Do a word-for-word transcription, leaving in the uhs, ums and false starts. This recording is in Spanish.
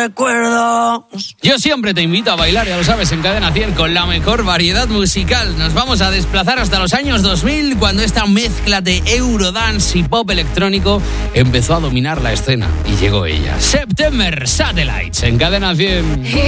recuerdos. Yo siempre te invito a bailar, ya lo sabes, en Cadena cien con la mejor variedad musical. Nos vamos a desplazar hasta los años dos mil, cuando esta mezcla de eurodance y pop electrónico empezó a dominar la escena. Y llegó ella, September Satellites, en Cadena cien.